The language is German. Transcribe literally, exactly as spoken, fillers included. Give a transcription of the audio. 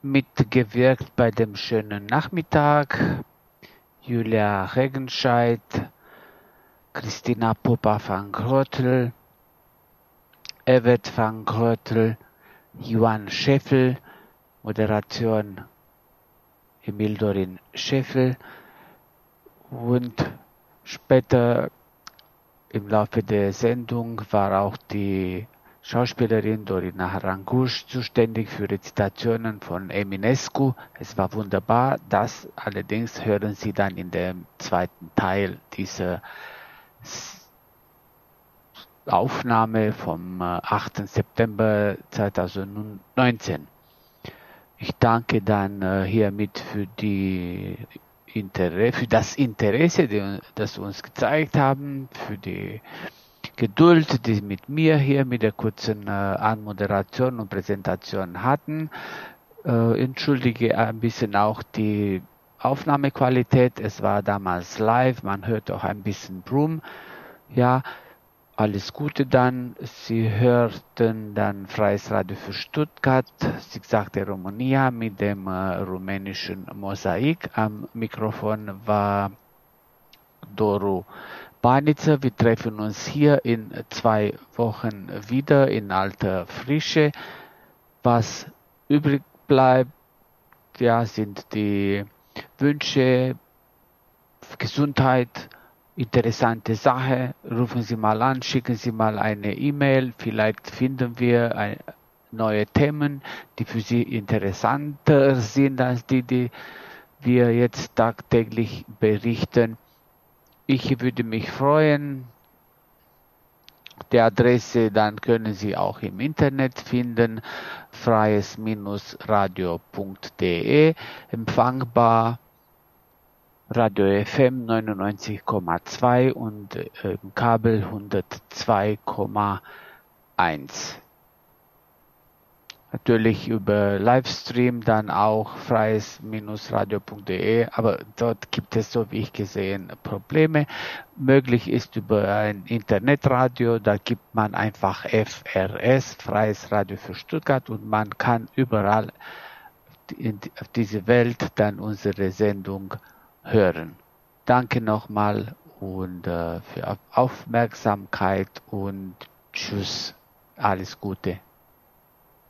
mitgewirkt bei dem schönen Nachmittag. Julia Regenscheid, Christina Poppa van Grötel, Evet van Grötel, Johann Scheffel, Moderation Emil Dorin Scheffel und später im Laufe der Sendung war auch die Schauspielerin Dorina Harangusch zuständig für Rezitationen von Eminescu. Es war wunderbar. Das allerdings hören Sie dann in dem zweiten Teil dieser Aufnahme vom achten September zweitausendneunzehn. Ich danke dann hiermit für die Interesse, für das Interesse, das Sie uns gezeigt haben, für die Geduld, die Sie mit mir hier mit der kurzen äh, Anmoderation und Präsentation hatten. Äh, entschuldige ein bisschen auch die Aufnahmequalität. Es war damals live, man hört auch ein bisschen Brumm. Ja, alles Gute dann. Sie hörten dann Freies Radio für Stuttgart, Zigzag România mit dem äh, rumänischen Mosaik. Am Mikrofon war Doru Banitzer. Wir treffen uns hier in zwei Wochen wieder in alter Frische. Was übrig bleibt, ja, sind die Wünsche, Gesundheit, interessante Sache. Rufen Sie mal an, schicken Sie mal eine E-Mail. Vielleicht finden wir ein, neue Themen, die für Sie interessanter sind als die, die wir jetzt tagtäglich berichten. Ich würde mich freuen. Die Adresse, dann können Sie auch im Internet finden, freies radio punkt de, empfangbar Radio F M neunundneunzig Komma zwei und äh, im Kabel hundertzwei Komma eins. Natürlich über Livestream dann auch freies radio punkt de, aber dort gibt es, so wie ich gesehen, Probleme. Möglich ist über ein Internetradio, da gibt man einfach F R S, Freies Radio für Stuttgart, und man kann überall auf diese Welt dann unsere Sendung hören. Danke nochmal und äh, für Aufmerksamkeit und tschüss, alles Gute.